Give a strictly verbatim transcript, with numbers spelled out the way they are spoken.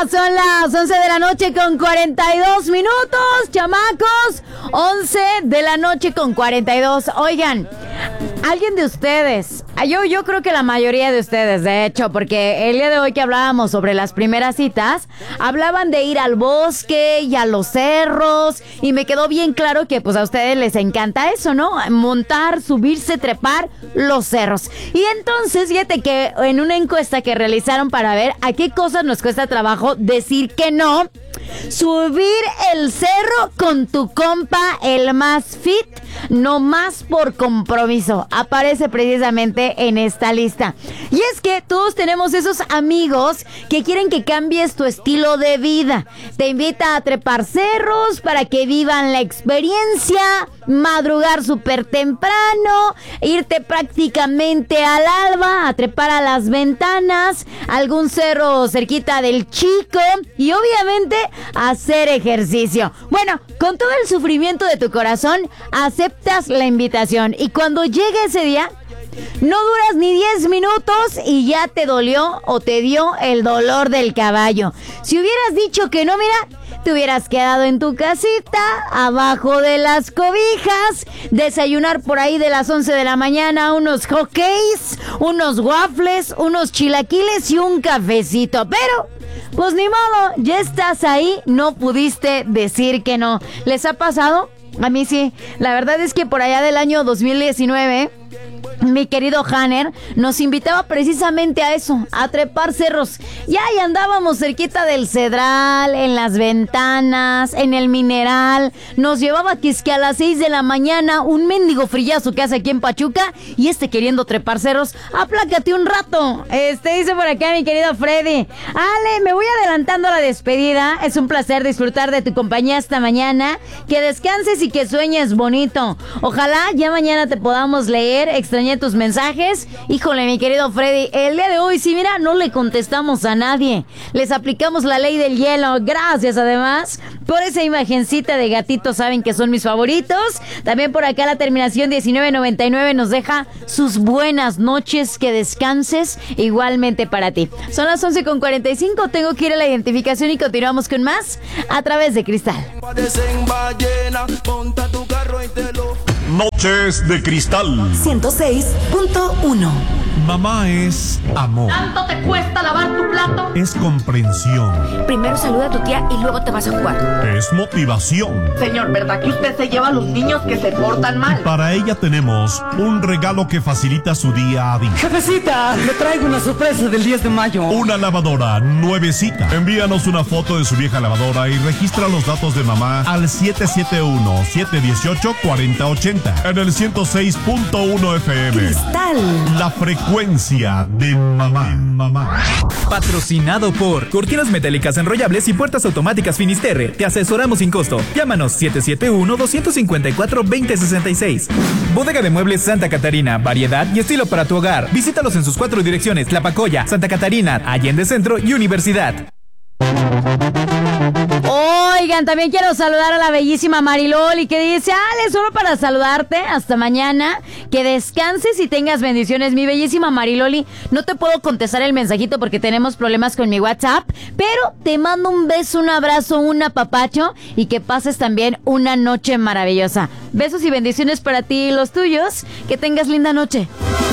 Son las once de la noche con cuarenta y dos minutos, chamacos. once de la noche con cuarenta y dos. Oigan, alguien de ustedes, yo, yo creo que la mayoría de ustedes, de hecho, porque el día de hoy que hablábamos sobre las primeras citas, hablaban de ir al bosque y a los cerros, y me quedó bien claro que pues a ustedes les encanta eso, ¿no? Montar, subirse, trepar los cerros. Y entonces, fíjate que en una encuesta que realizaron para ver a qué cosas nos cuesta trabajo decir que no, subir el cerro con tu compa, el más fit, no más por compromiso, aparece precisamente en esta lista. Y es que todos tenemos esos amigos que quieren que cambies tu estilo de vida. Te invita a trepar cerros para que vivan la experiencia, madrugar súper temprano, irte prácticamente al alba a trepar a las ventanas, algún cerro cerquita del Chico y obviamente hacer ejercicio. Bueno, con todo el sufrimiento de tu corazón, aceptas la invitación y cuando llegue ese día, no duras ni diez minutos y ya te dolió o te dio el dolor del caballo. Si hubieras dicho que no, mira, te hubieras quedado en tu casita, abajo de las cobijas, desayunar por ahí de las once de la mañana, unos hotcakes, unos waffles, unos chilaquiles y un cafecito. Pero, pues ni modo, ya estás ahí, no pudiste decir que no. ¿Les ha pasado? A mí sí. La verdad es que por allá del año dos mil diecinueve... mi querido Hanner nos invitaba precisamente a eso, a trepar cerros. Y ahí andábamos cerquita del Cedral, en las ventanas, en el Mineral. Nos llevaba que es que a las seis de la mañana un mendigo frillazo que hace aquí en Pachuca y este queriendo trepar cerros. Aplácate un rato. Este dice por acá mi querido Freddy: Ale, me voy adelantando a la despedida. Es un placer disfrutar de tu compañía esta mañana. Que descanses y que sueñes bonito. Ojalá ya mañana te podamos leer. Extrañé tus mensajes. Híjole, mi querido Freddy, el día de hoy, sí, mira, no le contestamos a nadie. Les aplicamos la ley del hielo. Gracias, además, por esa imagencita de gatitos, saben que son mis favoritos. También por acá la terminación diecinueve noventa y nueve nos deja sus buenas noches, que descanses, igualmente para ti. Son las once con cuarenta y cinco, tengo que ir a la identificación y continuamos con más a través de Cristal. Noches de Cristal ciento seis punto uno. Mamá es amor. ¿Tanto te cuesta lavar tu plato? Es comprensión. Primero saluda a tu tía y luego te vas a jugar. Es motivación. Señor, ¿verdad que usted se lleva a los niños que se portan mal? Para ella tenemos un regalo que facilita su día a día. Jefecita, le traigo una sorpresa del diez de mayo. Una lavadora nuevecita. Envíanos una foto de su vieja lavadora y registra los datos de mamá al siete siete uno, siete uno ocho, cuatro cero ocho cero en el ciento seis punto uno F M. Cristal, la frecuencia de mamá. mamá. Patrocinado por Cortinas Metálicas Enrollables y Puertas Automáticas Finisterre. Te asesoramos sin costo. Llámanos siete siete uno, dos cinco cuatro, dos cero seis seis. Bodega de Muebles Santa Catarina. Variedad y estilo para tu hogar. Visítalos en sus cuatro direcciones: Tlapacoya, Santa Catarina, Allende Centro y Universidad. Oigan, también quiero saludar a la bellísima Mariloli, que dice: Ale, solo para saludarte, hasta mañana, que descanses y tengas bendiciones. Mi bellísima Mariloli, no te puedo contestar el mensajito porque tenemos problemas con mi WhatsApp, pero te mando un beso, un abrazo, un apapacho y que pases también una noche maravillosa. Besos y bendiciones para ti y los tuyos, que tengas linda noche.